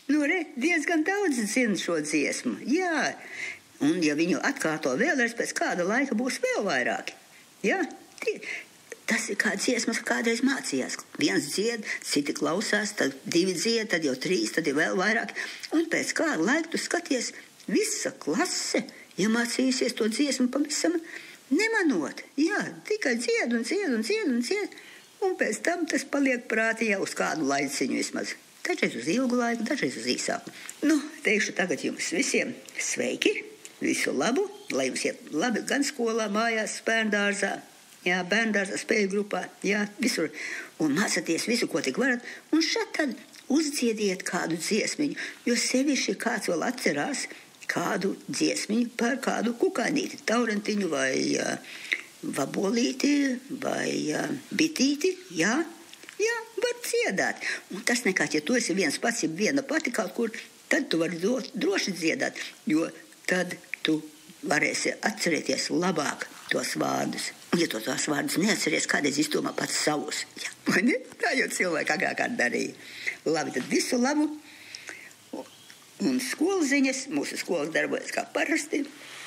Diezgan daudz zina šo dziesmu, jā. Un ja viņu atkārto vēlreiz, pēc kāda laika būs vēl vairāki. Jā, tas ir kā dziesmas, kādreiz mācījās. Viens dzied, citi klausās, tad divi dzied, tad jau trīs, tad ir vēl vairāk. Un pēc kāda laika tu skaties, visa klase iemācījusies to dziesmu pavisam nemanot. Jā, tikai dzied un dzied un dzied un dzied. Un pēc tam tas paliek prātī jau uz kādu laiciņu vismaz. Dažreiz uz ilgu laiku, dažreiz uz īsāku. Teikšu tagad jums visiem sveiki, visu labu, lai jums iet labi gan skolā, mājās, bērndārzā, jā, bērndārzā, spēļu grupā, jā, visur. Un mācāties visu, ko tik varat. Un šeit tad uzdziediet kādu dziesmiņu, jo sevišķi kāds vēl atcerās kādu dziesmiņu par kādu kukānīti, taurentiņu vai vabolīti vai bitīti, jā. Jā, var dziedāt. Un tas nekāds, ja tu esi viens pats, ja viena pati kaut kur, tad tu vari droši dziedāt, jo tad tu varēsi atcerēties labāk tos vārdus. Un ja tu tos vārdus neatceries, kādreiz izdomā pats savus. Jā, vai ne? Tā jau cilvēki agrākāt darīja. Labi, tad visu labu. Un skolas ziņas, mūsu skolas darbojas kā parasti.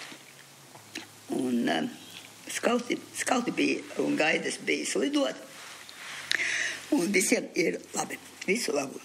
Un skauti bija un gaidas bija slidot. Un visiem ir labi. Visu labu.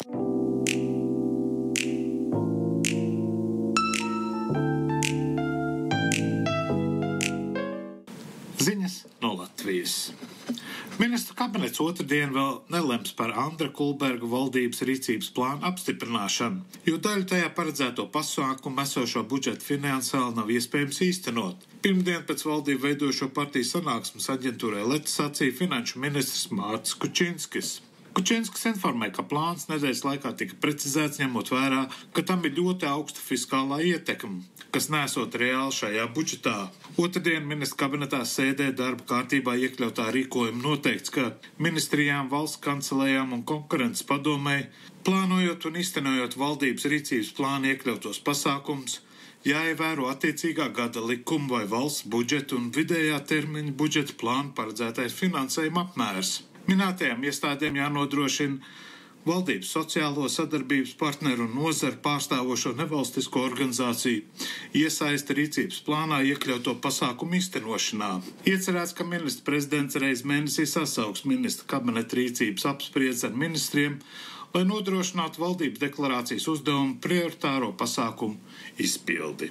Ziņas no Latvijas. Ministru kabinets otrdien vēl nelems par Andra Kulberga valdības rīcības plānu apstiprināšanu, jo daļu tajā paredzēto pasākumu esošo budžetu finansiāli nav iespējams īstenot. Pirmdien pēc valdību veidošo partiju sanāksmes aģentūrai Leta sacīja finanšu ministrs Mārcis Kučinskis. Kučinskis informē, ka plāns nedēļas laikā tika precizēts, ņemot vērā, ka tam ir ļoti augsta fiskālā ietekme, kas nesot reāli šajā budžetā. Otrdien ministra kabinetā sēdē darba kārtībā iekļautā rīkojuma noteikts, ka ministrijām, valsts kancelējām un konkurences padomei, plānojot un iztenojot valdības rīcības plānu iekļautos pasākums, jāievēro attiecīgā gada likuma vai valsts budžeta un vidējā termiņa budžeta plānu paredzētais finansējuma apmērs. Minētajām iestādēm jānodrošina valdības sociālo sadarbības partneru un nozaru pārstāvošo nevalstisko organizāciju iesaista rīcības plānā iekļauto pasākumu īstenošanā. Iecerēts, ka ministra prezidents reiz mēnesī sasauks ministra kabineta rīcības apspriedzi ar ministriem, lai nodrošinātu valdības deklarācijas uzdevumu prioritāro pasākumu izpildi.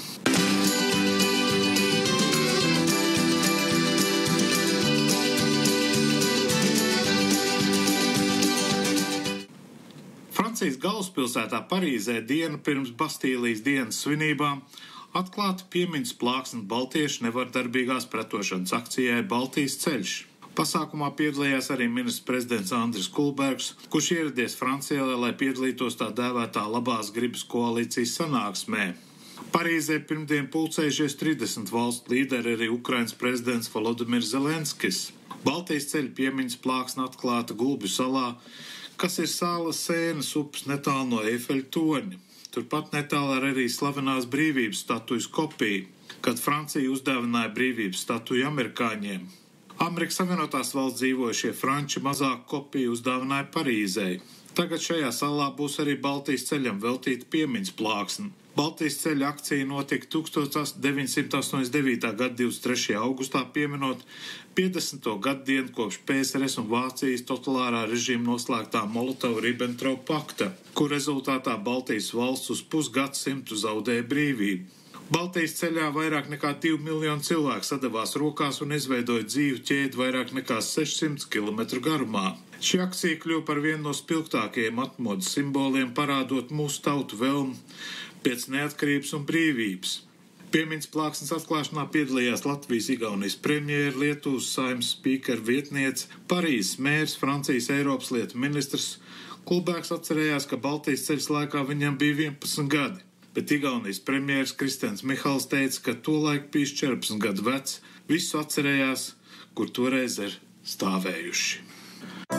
Francijas galvaspilsētā Parīzē dienu pirms Bastīlijas dienas svinībām atklāta piemiņas plāksne baltiešu nevardarbīgās pretošanas akcijai Baltijas ceļš. Pasākumā piedalījās arī ministrs prezidents Andris Kulbergs, kurš ieradies Francijā, lai piedalītos tā dēvētā labās gribas koalīcijas sanāksmē. Parīzē pirmdien pulcējušies 30 valstu līderi, arī Ukrainas prezidents Volodimirs Zelenskis. Baltijas ceļa piemiņas plāksne atklāta Gulbju salā, kas ir salas Sēnas upes netālu no Eifeļa torņa. Turpat netālu arī slavenās brīvības statujas kopija, kad Francija uzdāvināja brīvības statuju amerikāņiem. Amerikas Savienotās valsts dzīvojušie franči mazāku kopiju uzdāvināja Parīzei. Tagad šajā salā būs arī Baltijas ceļam veltīta piemiņas plāksne. Baltijas ceļa akcija notika 1989. gada 23. augustā, pieminot 50. gaddienu kopš PSRS un Vācijas totalitārā režīma noslēgtā Molotova-Ribbentropa pakta, kur rezultātā Baltijas valsts uz pusgadsimtu zaudēja brīvību. Baltijas ceļā vairāk nekā 2 miljoni cilvēku sadavās rokās un izveidoja dzīvu ķēdi vairāk nekā 600 km garumā. Šī akcija kļuva par vienu no spilgtākajiem atmodas simboliem, parādot mūsu tautu vēlmu pēc neatkarības un brīvības. Piemiņas plāksnes atklāšanā piedalījās Latvijas Igaunijas premjera, Lietuvas Saeimas spīkera vietniece, Parīzes mērs, Francijas Eiropas lietu ministrs. Kulbergs atcerējās, ka Baltijas ceļas laikā viņam bija 11 gadi, bet Igaunijas premjeras Kristians Mihals teica, ka tolaik bijis 14 gadu vecs, visu atcerējās, kur toreiz ir stāvējuši.